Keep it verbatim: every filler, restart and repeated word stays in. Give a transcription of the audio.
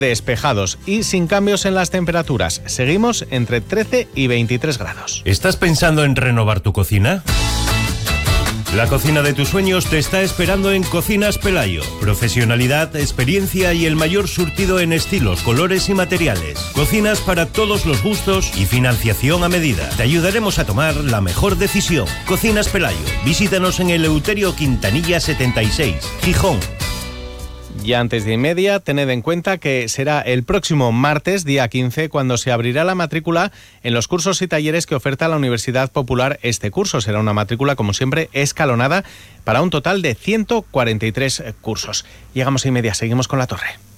Despejados y sin cambios en las temperaturas. Seguimos entre trece y veintitrés grados. ¿Estás pensando en renovar tu cocina? La cocina de tus sueños te está esperando en Cocinas Pelayo. Profesionalidad, experiencia y el mayor surtido en estilos, colores y materiales. Cocinas para todos los gustos y financiación a medida. Te ayudaremos a tomar la mejor decisión. Cocinas Pelayo. Visítanos en el Eleuterio Quintanilla setenta y seis, Gijón. Y antes de y media, tened en cuenta que será el próximo martes, día quince, cuando se abrirá la matrícula en los cursos y talleres que oferta la Universidad Popular este curso. Será una matrícula, como siempre, escalonada para un total de ciento cuarenta y tres cursos. Llegamos a y media, seguimos con La Torre.